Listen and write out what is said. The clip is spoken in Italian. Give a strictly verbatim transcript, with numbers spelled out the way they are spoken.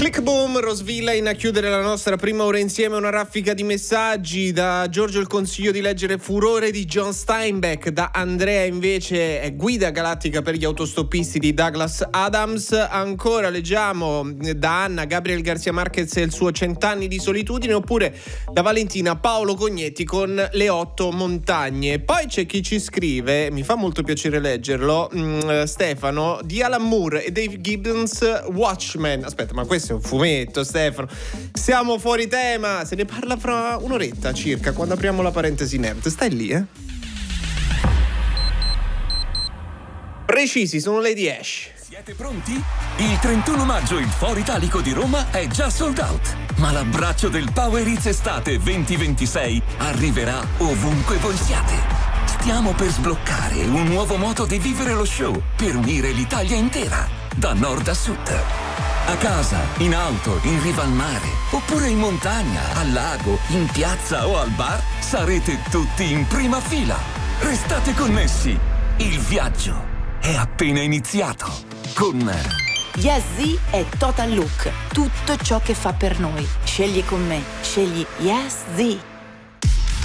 Click Boom, Rosvillain a chiudere la nostra prima ora insieme. Una raffica di messaggi. Da Giorgio il consiglio di leggere Furore di John Steinbeck. Da Andrea invece è Guida galattica per gli autostoppisti di Douglas Adams. Ancora leggiamo da Anna Gabriel Garcia Marquez e il suo Cent'anni di solitudine. Oppure da Valentina Paolo Cognetti con Le otto montagne. Poi c'è chi ci scrive, mi fa molto piacere leggerlo, mh, Stefano, di Alan Moore e Dave Gibbons, Watchmen. Aspetta, ma questo è un fumetto, Stefano. Siamo fuori tema, se ne parla fra un'oretta circa, quando apriamo la parentesi nerd. Stai lì, eh? Precisi, sono Lady Ash. Siete pronti? Il trentuno maggio il Foro Italico di Roma è già sold out, ma l'abbraccio del Power Hits Estate venti ventisei arriverà ovunque voi siate. Stiamo per sbloccare un nuovo modo di vivere lo show per unire l'Italia intera, da nord a sud. A casa, in auto, in riva al mare, oppure in montagna, al lago, in piazza o al bar, sarete tutti in prima fila. Restate connessi. Il viaggio è appena iniziato. Con Yes Z è Total Look. Tutto ciò che fa per noi. Scegli con me. Scegli Yes Z.